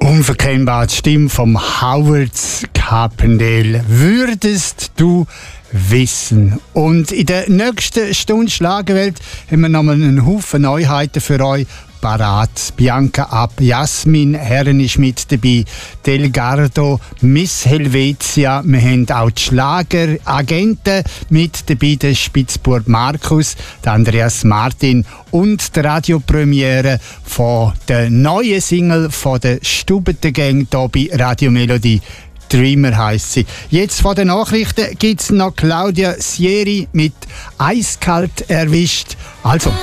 Unverkennbar die Stimme vom Howard Carpendale. Würdest du wissen? Und in der nächsten Stunde Schlagerwelt haben wir nochmal einen Haufen Neuheiten für euch parat. Bianca Ab, Jasmin Herren ist mit dabei, Delgardo, Miss Helvetia. Wir haben auch die Schlageragenten mit dabei, der Spitzbub Markus, der Andreas Martin und die Radiopremiere von der neuen Single von der Stubete Gang hier bei Radio Melodie. Dreamer heisst sie. Jetzt vor den Nachrichten gibt es noch Claudia Sieri mit Eiskalt erwischt. Also.